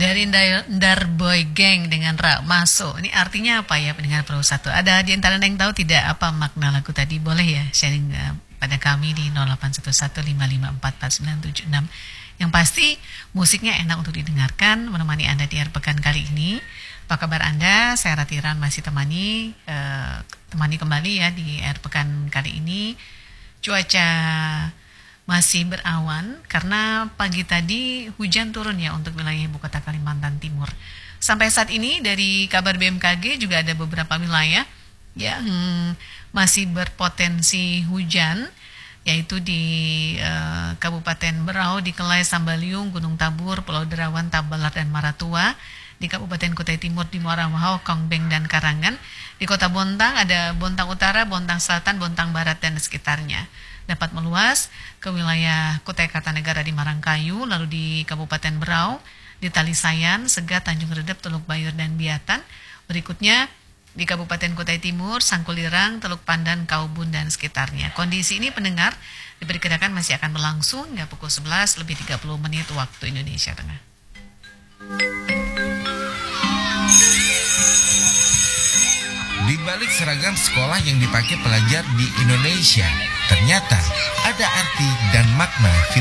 Dari Boy Gang dengan Rak Masuk. Ini artinya apa ya pendengar Pro 1? Ada di antara yang tahu tidak apa makna lagu tadi? Boleh ya sharing pada kami di 081155449976. Yang pasti musiknya enak untuk didengarkan, menemani Anda di akhir pekan kali ini. Apa kabar Anda? Saya Ratiran masih temani kembali ya di akhir pekan kali ini. Cuaca masih berawan karena pagi tadi hujan turun ya untuk wilayah ibu kota Kalimantan Timur. Sampai saat ini dari kabar BMKG juga ada beberapa wilayah yang masih berpotensi hujan, yaitu di Kabupaten Berau, di Kelai, Sambaliung, Gunung Tabur, Pulau Derawan, Tabalar, dan Maratua. Di Kabupaten Kutai Timur, di Muara Mahau, Kongbeng, dan Karangan. Di Kota Bontang ada Bontang Utara, Bontang Selatan, Bontang Barat, dan sekitarnya. Dapat meluas ke wilayah Kutai Kartanegara di Marangkayu, lalu di Kabupaten Berau, di Talisayan, Segat, Tanjung Redep, Teluk Bayur, dan Biatan. Berikutnya di Kabupaten Kutai Timur, Sangkulirang, Teluk Pandan, Kaubun, dan sekitarnya. Kondisi ini pendengar diperkirakan masih akan berlangsung hingga pukul 11 lebih 30 menit waktu Indonesia Tengah. Di balik seragam sekolah yang dipakai pelajar di Indonesia, ternyata ada arti dan makna